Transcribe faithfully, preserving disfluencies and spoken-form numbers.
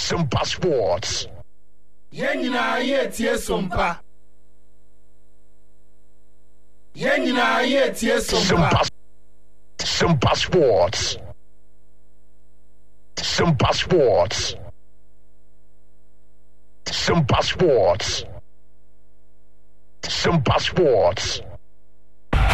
Sumpa Sports. Yenina yetie Sumpa. Yenina yetie Sumpa. Sumpa Sports. Sumpa Sports. Sumpa Sports. Sumpa Sports.